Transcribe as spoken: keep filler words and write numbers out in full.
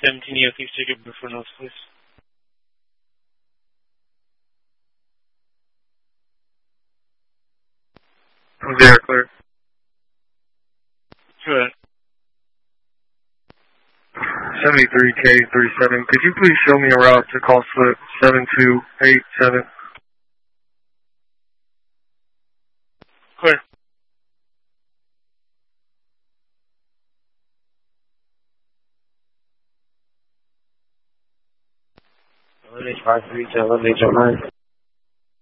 seventeen Northeast Jacob for notes, please. Zero clear. Good. seventy-three K thirty-seven. Could you please show me a route to call slip seven two eight seven? Clear. L N H five three to L N H oh nine.